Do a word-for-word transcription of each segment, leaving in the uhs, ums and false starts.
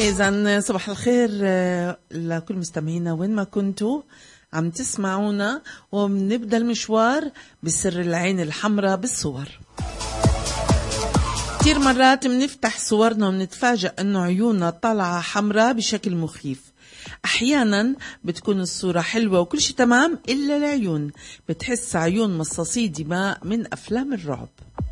إذن صباح الخير لكل مستمعينا وين ما كنتوا عم تسمعونا، وبنبدأ المشوار بسر العين الحمراء بالصور. كتير مرات بنفتح صورنا وبنتفاجأ انه عيوننا طالعة حمراء بشكل مخيف. احيانا بتكون الصورة حلوة وكل شيء تمام الا العيون، بتحس عيون مصاصي دماء من افلام الرعب.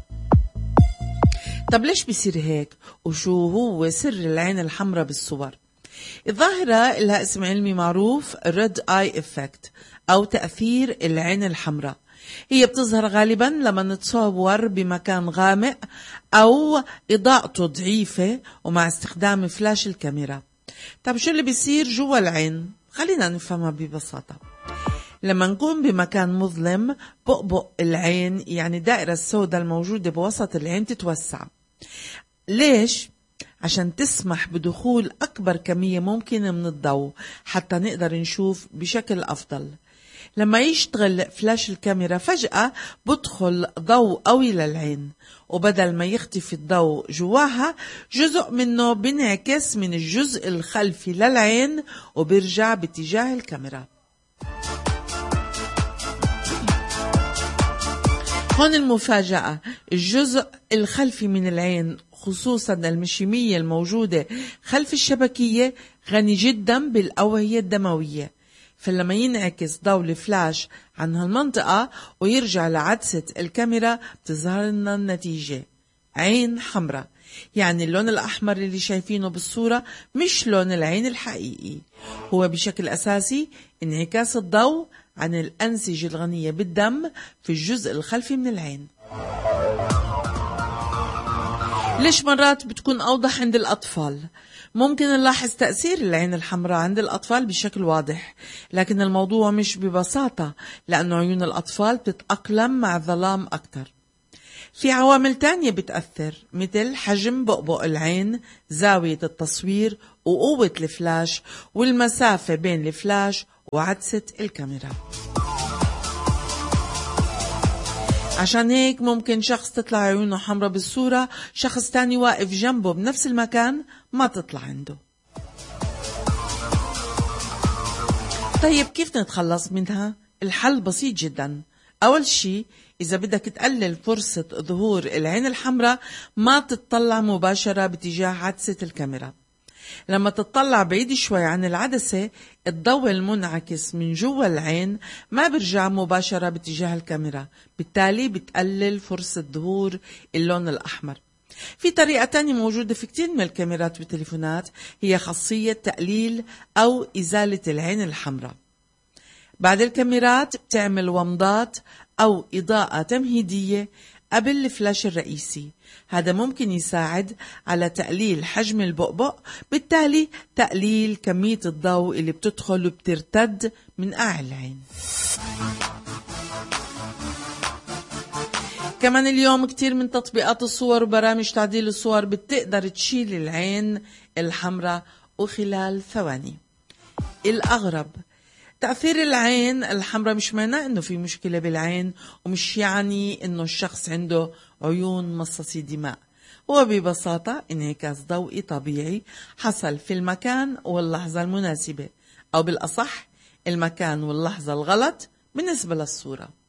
طب ليش بيصير هيك؟ وشو هو سر العين الحمراء بالصور؟ الظاهرة لها اسم علمي معروف Red Eye Effect أو تأثير العين الحمراء. هي بتظهر غالبا لما نتصور بمكان غامق أو إضاءته ضعيفة ومع استخدام فلاش الكاميرا. طب شو اللي بيصير جوا العين؟ خلينا نفهمها ببساطة. لما نكون بمكان مظلم بؤبؤ العين، يعني الدائرة السوداء الموجودة بوسط العين، تتوسع. ليش؟ عشان تسمح بدخول أكبر كمية ممكنة من الضوء حتى نقدر نشوف بشكل أفضل. لما يشتغل فلاش الكاميرا فجأة بدخل ضوء قوي للعين، وبدل ما يختفي الضوء جواها جزء منه بينعكس من الجزء الخلفي للعين وبيرجع باتجاه الكاميرا. هون المفاجأة، الجزء الخلفي من العين خصوصا المشيمية الموجودة خلف الشبكية غني جدا بالأوعية الدموية، فلما ينعكس ضوء الفلاش عن هالمنطقة ويرجع لعدسة الكاميرا بتظهر لنا النتيجة عين حمراء. يعني اللون الأحمر اللي شايفينه بالصورة مش لون العين الحقيقي، هو بشكل أساسي انعكاس الضوء عن الأنسجة الغنية بالدم في الجزء الخلفي من العين. ليش مرات بتكون أوضح عند الأطفال؟ ممكن نلاحظ تأثير العين الحمراء عند الأطفال بشكل واضح، لكن الموضوع مش ببساطة، لأنه عيون الأطفال بتتأقلم مع الظلام أكتر. في عوامل تانية بتأثر، مثل حجم بؤبؤ العين، زاوية التصوير، وقوة الفلاش، والمسافة بين الفلاش وعدسة الكاميرا. عشان هيك ممكن شخص تطلع عيونه حمراء بالصورة، شخص تاني واقف جنبه بنفس المكان ما تطلع عنده. طيب كيف نتخلص منها؟ الحل بسيط جدا. أول شيء، إذا بدك تقلل فرصة ظهور العين الحمراء ما تتطلع مباشرة باتجاه عدسة الكاميرا. لما تتطلع بعيد شوي عن العدسة، الضوء المنعكس من جوا العين ما برجع مباشرة باتجاه الكاميرا، بالتالي بتقلل فرصة ظهور اللون الأحمر. في طريقة تانية موجودة في كتير من الكاميرات والتليفونات، هي خاصية تقليل أو إزالة العين الحمراء. بعد الكاميرات بتعمل ومضات أو إضاءة تمهيدية قبل الفلاش الرئيسي. هذا ممكن يساعد على تقليل حجم البؤبؤ، بالتالي تقليل كمية الضوء اللي بتدخل وبترتد من قاع العين. كمان اليوم كتير من تطبيقات الصور وبرامج تعديل الصور بتقدر تشيل العين الحمراء وخلال ثواني. الأغرب، تأثير العين الحمراء مش معناه انه في مشكلة بالعين، ومش يعني انه الشخص عنده عيون مصاصي دماء. هو ببساطة انعكاس ضوئي طبيعي حصل في المكان واللحظة المناسبة، او بالاصح المكان واللحظة الغلط بالنسبة للصورة.